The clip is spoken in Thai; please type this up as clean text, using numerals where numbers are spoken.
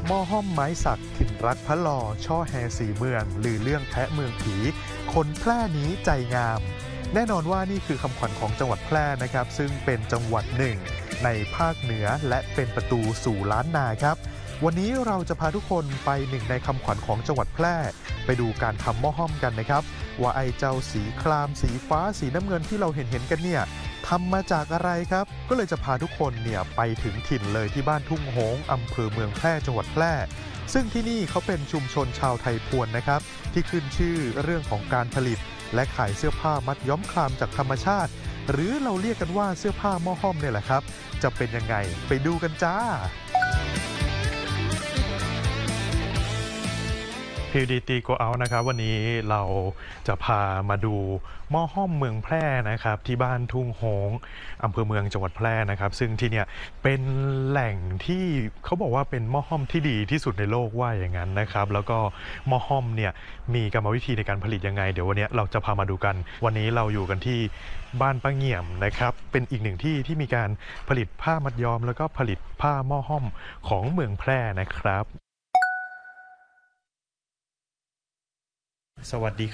หม้อห้อมไม้สักถิ่นรักพระลอช่อแฮสีเมืองลือเรื่องแพะเมืองผีคนแพร่นี้ใจงามแน่นอนว่านี่คือคำขวัญของจังหวัดแพร่นะครับซึ่งเป็นจังหวัดหนึ่งในภาคเหนือและเป็นประตูสู่ล้านนาครับวันนี้เราจะพาทุกคนไปหนึ่งในคำขวัญของจังหวัดแพร่ไปดูการทำหม้อห้อมกันนะครับว่าไอ้เจ้าสีครามสีฟ้าสีน้ำเงินที่เราเห็นกันเนี่ยทำมาจากอะไรครับก็เลยจะพาทุกคนเนี่ยไปถึงถิ่นเลยที่บ้านทุ่งโฮงอำเภอเมืองแพร่จังหวัดแพร่ซึ่งที่นี่เขาเป็นชุมชนชาวไทยพวนนะครับที่ขึ้นชื่อเรื่องของการผลิตและขายเสื้อผ้ามัดย้อมคลามจากธรรมชาติหรือเราเรียกกันว่าเสื้อผ้าหม้อห้อมเนี่ยแหละครับจะเป็นยังไงไปดูกันจ้าPDT Go Out นะครับวันนี้เราจะพามาดูหม้อห้อมเมืองแพร่นะครับที่บ้านทุ่งโฮงอำเภอเมืองจังหวัดแพร่นะครับซึ่งที่เนี่ยเป็นแหล่งที่เขาบอกว่าเป็นหม้อห้อมที่ดีที่สุดในโลกว่าอย่างนั้นนะครับแล้วก็หม้อห้อมเนี่ยมีกรรมวิธีในการผลิตยังไงเดี๋ยววันนี้เราจะพามาดูกันวันนี้เราอยู่กันที่บ้านป้าเงี่ยมนะครับเป็นอีกหนึ่งที่ที่มีการผลิตผ้ามัดย้อมแล้วก็ผลิตผ้าหม้อห้อมของเมืองแพร่นะครับสวัสดี